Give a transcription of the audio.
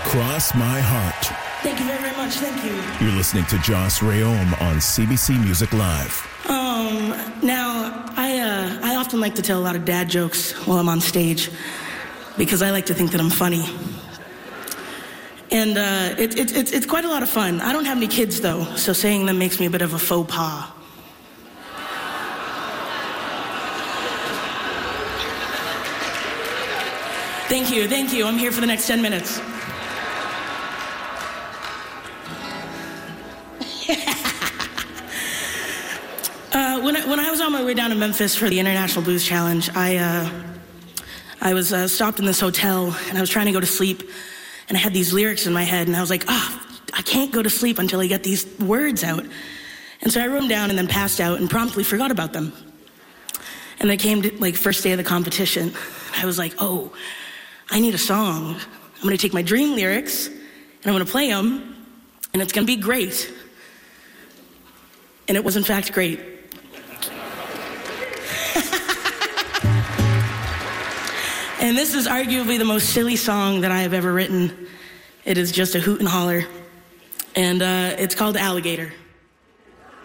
Cross My Heart. Thank you very much. Thank you. You're listening to Joss Rayom on CBC Music Live. Now, I often like to tell a lot of dad jokes while I'm on stage because I like to think that I'm funny. And it's quite a lot of fun. I don't have any kids, though, so saying them makes me a bit of a faux pas. Thank you. I'm here for the next 10 minutes. When I was on my way down to Memphis for the International Blues Challenge, I was stopped in this hotel, and I was trying to go to sleep, and I had these lyrics in my head, and I was like, I can't go to sleep until I get these words out. And so I wrote them down and then passed out and promptly forgot about them. And they came to, first day of the competition. I was like, I need a song. I'm going to take my dream lyrics, and I'm going to play them, and it's going to be great. And it was, in fact, great. And this is arguably the most silly song that I have ever written. It is just a hoot and holler. And it's called Alligator.